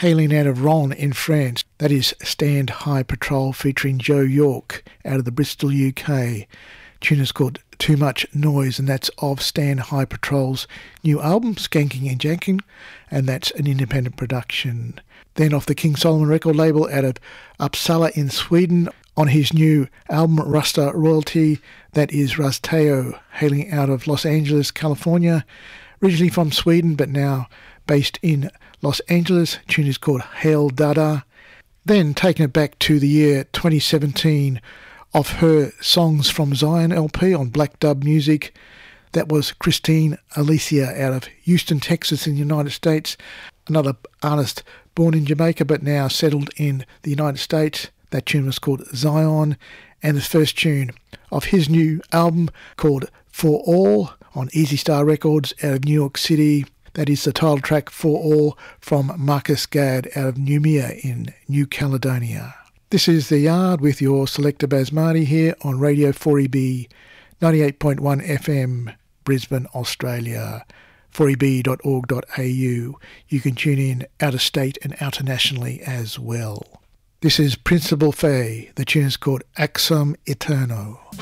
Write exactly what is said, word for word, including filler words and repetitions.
hailing out of Rouen in France. That is Stand High Patrol featuring Joe York out of the Bristol, U K. Tune is called Too Much Noise, and that's of Stand High Patrol's new album, Skanking and Janking, and that's an independent production. Then off the King Solomon record label out of Uppsala in Sweden, on his new album Rasta Royalty, that is Rasteo, hailing out of Los Angeles, California, originally from Sweden but now based in Los Angeles. Tune is called Hail Dada. Then taking it back to the year twenty seventeen, off her Songs from Zion L P on Black Dub Music, that was Christine Alicia out of Houston, Texas in the United States, another artist born in Jamaica but now settled in the United States. That tune was called Zion, and the first tune of his new album called For All on Easy Star Records out of New York City. That is the title track For All from Marcus Gadd out of Noumea in New Caledonia. This is The Yard with your selector Basmati here on Radio four E B ninety-eight point one F M, Brisbane, Australia, four e b dot org dot a u. You can tune in out of state and internationally as well. This is Principal Faye. The tune is called Axum Eterno.